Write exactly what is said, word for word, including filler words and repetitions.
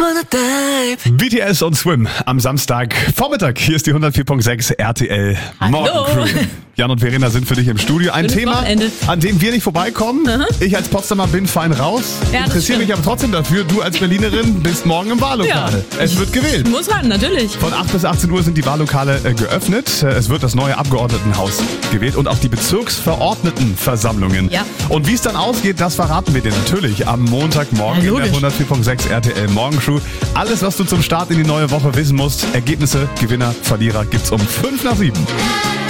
B T S und Swim am Samstag Vormittag. Hier ist die hundertvier Komma sechs R T L Morgencrew. Jan und Verena sind für dich im Studio. Ein Schönes Thema, Wochenende. an dem wir nicht vorbeikommen. Aha. Ich als Potsdamer bin fein raus. Ja, das Interessiere mich stimmt. aber trotzdem dafür. Du als Berlinerin bist morgen im Wahllokal. Ja. Es wird gewählt. Muss ran, natürlich. Von acht bis achtzehn Uhr sind die Wahllokale äh, geöffnet. Äh, Es wird das neue Abgeordnetenhaus gewählt und auch die Bezirksverordnetenversammlungen. Ja. Und wie es dann ausgeht, das verraten wir dir natürlich am Montagmorgen Ja, in der logisch. hundertvier Komma sechs R T L Morgencrew. Alles, was du zum Start in die neue Woche wissen musst, Ergebnisse, Gewinner, Verlierer gibt's um fünf nach sieben.